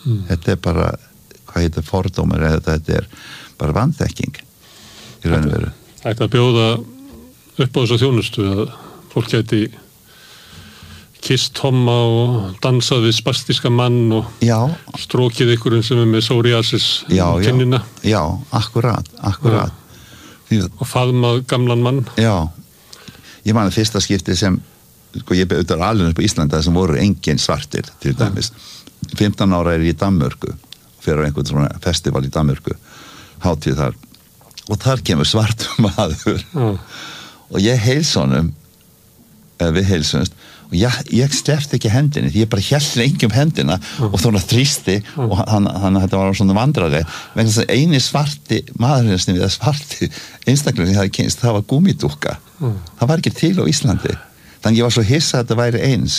Þetta bara, hvað heitir fordómar, eða þetta bara vanþekking í raun og veru. Ætti að bjóða upp á þessa þjónustu að fólk gæti kysst homma og dansað við spastíska mann og strókið ykkurinn sem með psoriasis kinnina. Já, akkurat. Og faðmað gamlan mann. Já, ég man að fyrsta skipti sem, ég auðvitað alveg upp á Íslanda sem voru engin svartir til dæmis. 15 ára ég í Danmörku, fyrir einhvern svona festival í Danmörku, hátíð þar. Og þar kemur svartur maður. Og ég heilsa honum, við heilsumst, og ég sleppti ekki hendinni því ég bara hélt lengi hendina og svona þrýsti og hann þetta var svona vandræðilegt vegna þess að eini svarti maðurinn sem við svarti einstaklega sem ég hafði kynst, það var gúmmídúkka það var ekki til á Íslandi þannig ég var svo hissa að þetta væri eins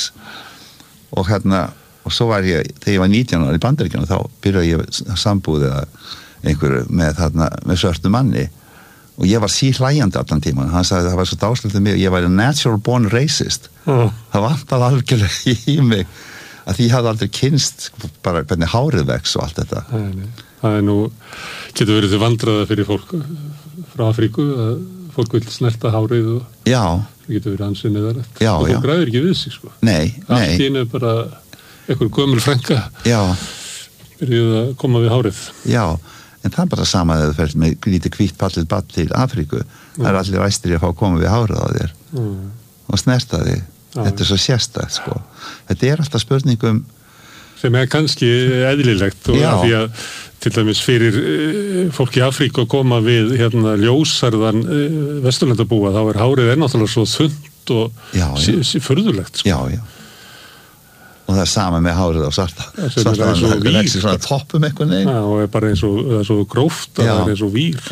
og svo var ég þegar ég var 19 ára í Bandaríkjunum þá byrjaði ég sambúðið einhverju með svörtu manni og ég var síhlægjandi allan tíman hann sagði að það var svo dáslegt mig ég var natural born racist það vantaði algjörlega í mig að því ég hafði aldrei kynst bara hvernig hárið vex og allt þetta það nú getur verið til vandræða fyrir fólk frá Afríku að fólk vil snerta hárið og það getur verið ansið neðarlegt og fólk græður ekki við sig nei allt í einu bara einhver gömul frænka byrjuð að koma við hárið en það bara sama að þú ferð með lítið hvítt pallið badd til Afríku það allir æstir að fá að koma við hárið á þér og snerta þig þetta svo sérstakt þetta alltaf spurningum sem kannski eðlilegt og af því að til dæmis fyrir fólk í Afríku að koma við ljósarðan vesturlandabúa þá hárið náttúrulega svo þunnt og furðulegt og það sama með hárið á svarta það vexir svona toppum eitthvað og bara eins og gróft það eins og vír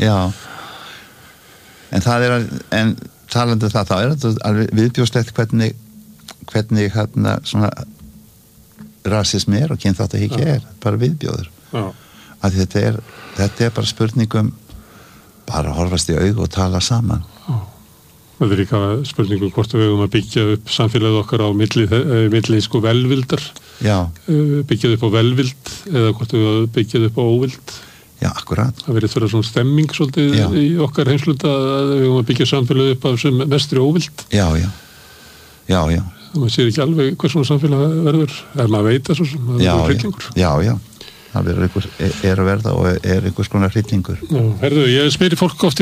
en það en talandi það alveg viðbjóðslegt hvernig svona rasismi og kynþáttahyggja bara viðbjóður að þetta bara spurningum bara horfast í augu og tala saman Það líka spurningum hvort við höfum að byggja upp samfélagið okkar á milli velvildar. Byggja upp á velvild eða hvort við byggja upp á óvild. Já, akkurat. Það verið þurra svona stemming svolítið í okkar heimsluta að við höfum að byggja samfélagið upp af sem mestri óvild. Já. Og maður sér ekki alveg hvað svona samfélag verður. Maður veit það svo sem það verður hryllingur. Já. Það er að verða og einhvers konar hryllingur. Herðu, ég spyrir fólk oft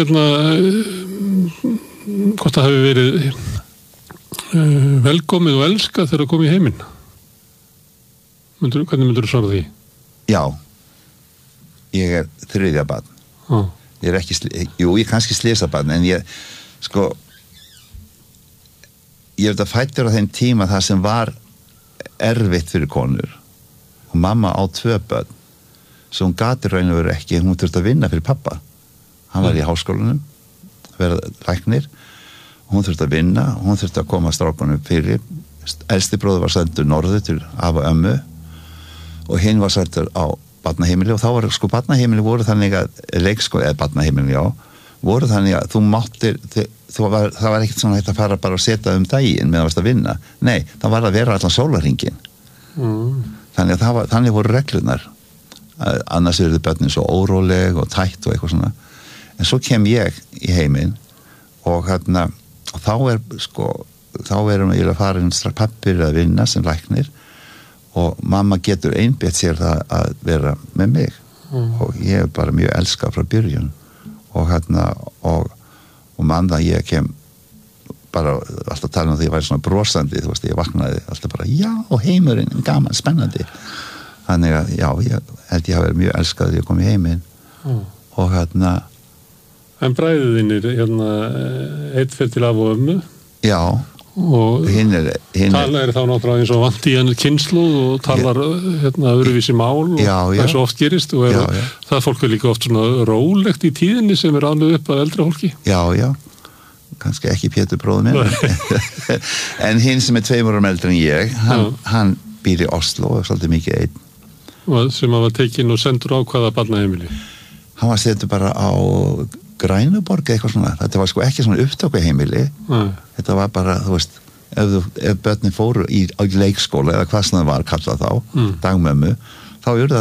hvort það hafi verið velkomið og elskað þegar það kom í heiminn. Hvernig myndur þú svara því? Já, ég þriðja barn. Ég ekki, ég kannski slysabarn, en ég fæddur á þeim tíma það sem var erfitt fyrir konur. Og mamma á 2 börn, svo hún gat í raun og veru ekki, hún þurfti að vinna fyrir pappa. Hann var í háskólanum, vera læknir og hún þurfti að vinna og hún þurfti að koma strákunum fyrir elsti bróður var sendur norður til afa og ömmu og hinn var sendur á barnaheimili og þá var barnaheimili voru þannig að leikskóli eða barnaheimili voru þannig að þú máttir það var ekkert svona hægt að fara bara og setja daginn meðan varst að vinna það var að vera allan sólarhringinn þannig að þannig voru reglunar annars eru börnin svo óróleg og tætt og eitthvað svona en svo kem ég í heiminn og þá erum við að fara strax pappir að vinna sem læknir og mamma getur einbeitt sér það að vera með mig og ég bara mjög elskað frá byrjun og mann að ég kem bara alltaf tala því að ég væri svona brosandi ég vaknaði alltaf bara og heimurinn gaman, spennandi þannig að ég held ég hafi verið mjög elskað þegar ég kom í heiminn og En bræður þínir, eitt fyrir til af og ömmu. Já. Og talar þá náttúrulega eins og vant í henni kynsluð og talar öðruvísi mál og það svo oft gerist og það fólk líka oft svona rólegt í tíðinni sem alveg upp að eldra fólki. Já. Kannski ekki Pétur bróður minn. En hinn sem 2 árum eldri en ég, hann býr í Oslo og svolítið mikið einn. Og sem hann var tekinn og sendur á hvaða barnaheimili? Hann var sendur bara á Grænuborg eitthvað svona, þetta var ekki svona upptökuheimili þetta var bara, ef börnin fóru á leikskóla eða hvað sem það var kallað þá, dagmömmu þá